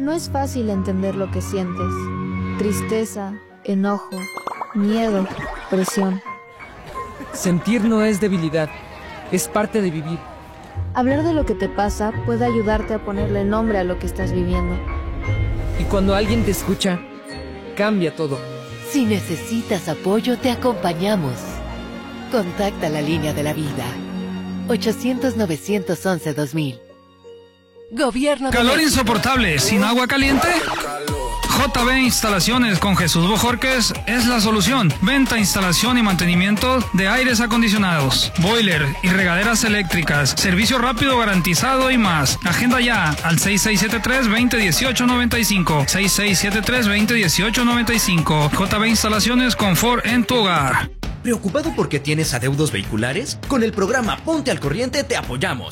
No es fácil entender lo que sientes. Tristeza, enojo, miedo, presión. Sentir no es debilidad, es parte de vivir. Hablar de lo que te pasa puede ayudarte a ponerle nombre a lo que estás viviendo. Y cuando alguien te escucha, cambia todo. Si necesitas apoyo, te acompañamos. Contacta la línea de la vida. 800-911-2000. Gobierno de ¿Calor México. insoportable sin agua caliente? JB Instalaciones con Jesús Bojorques es la solución. Venta, instalación y mantenimiento de aires acondicionados, boiler y regaderas eléctricas, servicio rápido garantizado y más. Agenda ya al 6673-2018-95. 6673-2018-95. JB Instalaciones, confort en tu hogar. ¿Preocupado porque tienes adeudos vehiculares? Con el programa Ponte al Corriente te apoyamos.